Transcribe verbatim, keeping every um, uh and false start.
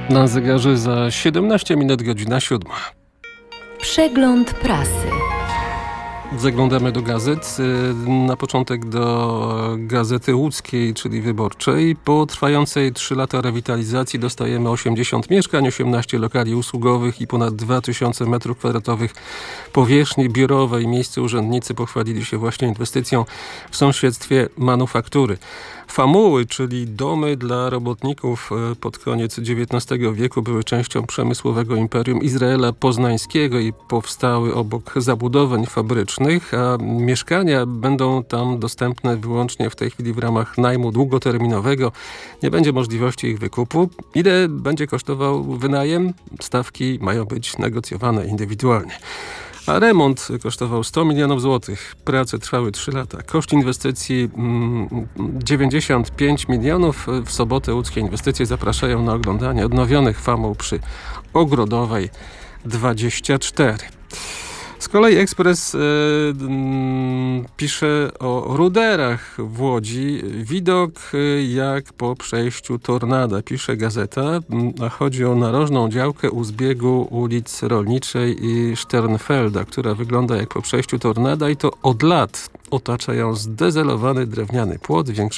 Na zegarze za siedemnaście minut godzina siódma. Przegląd prasy. Zaglądamy do gazet. Na początek do Gazety Łódzkiej, czyli Wyborczej. Po trwającej trzy lata rewitalizacji dostajemy osiemdziesiąt mieszkań, osiemnaście lokali usługowych i ponad dwa tysiące metrów kwadratowych powierzchni biurowej. Miejsce urzędnicy pochwalili się właśnie inwestycją w sąsiedztwie manufaktury. Famuły, czyli domy dla robotników pod koniec dziewiętnastego wieku, były częścią przemysłowego imperium Izraela Poznańskiego i powstały obok zabudowań fabrycznych, a mieszkania będą tam dostępne wyłącznie w tej chwili w ramach najmu długoterminowego. Nie będzie możliwości ich wykupu. Ile będzie kosztował wynajem? Stawki mają być negocjowane indywidualnie. A remont kosztował sto milionów złotych. Prace trwały trzy lata. Koszt inwestycji mm, dziewięćdziesiąt pięć milionów. W sobotę łódzkie inwestycje zapraszają na oglądanie odnowionych famuł przy Ogrodowej dwadzieścia cztery. Z kolei Ekspres y, y, pisze o ruderach w Łodzi. Widok y, jak po przejściu tornada, pisze gazeta. A chodzi o narożną działkę u zbiegu ulic Rolniczej i Sternfelda, która wygląda jak po przejściu tornada i to od lat otacza ją zdezelowany drewniany płot.